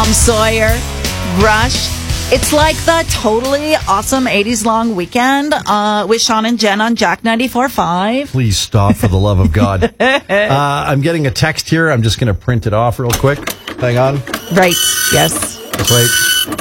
Sawyer, Rush. It's like the totally awesome 80s long weekend with Sean and Jen on Jack 94.5. Please stop, for the love of God. I'm getting a text here. I'm just going to print it off real quick. Hang on. Right, yes. Right.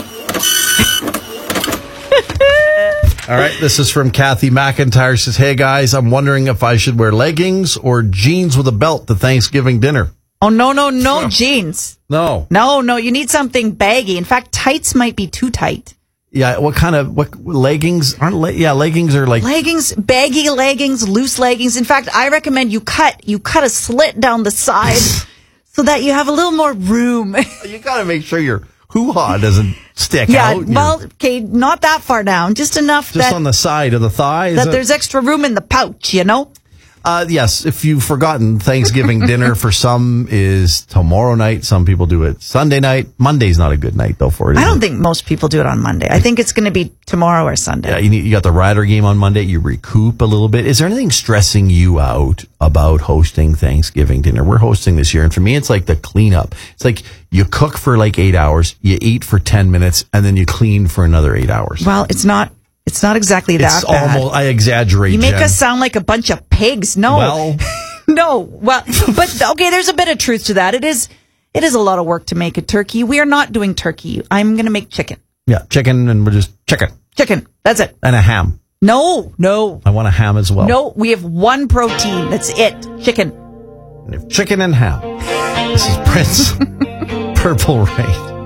All right, this is from Kathy McIntyre. Says, hey, guys, I'm wondering if I should wear leggings or jeans with a belt to Thanksgiving dinner. Oh, no, jeans. No. No, you need something baggy. In fact, tights might be too tight. Yeah, what leggings? Leggings are like... Leggings, baggy leggings, loose leggings. In fact, I recommend you cut a slit down the side so that you have a little more room. You got to make sure your hoo-ha doesn't stick out. Yeah, well, okay, not that far down. Just enough just on the side of the thigh? That there's extra room in the pouch, you know? Yes, if you've forgotten, Thanksgiving dinner for some is tomorrow night. Some people do it Sunday night. Monday's not a good night, though, for it. I don't think most people do it on Monday. I think it's going to be tomorrow or Sunday. Yeah, you got the Rider game on Monday. You recoup a little bit. Is there anything stressing you out about hosting Thanksgiving dinner? We're hosting this year, and for me, it's like the cleanup. It's like you cook for like 8 hours, you eat for 10 minutes, and then you clean for another 8 hours. Well, it's not exactly that bad. Almost, I exaggerate. You make Jen. us sound like a bunch of pigs. No. Well. No. Well, but okay, there's a bit of truth to that. It is a lot of work to make a turkey. We are not doing turkey. I'm going to make chicken. Yeah, chicken, and we're just chicken. Chicken. That's it. And a ham. No. I want a ham as well. No, we have one protein. That's it. Chicken. Chicken and ham. This is Prince. Purple Rain.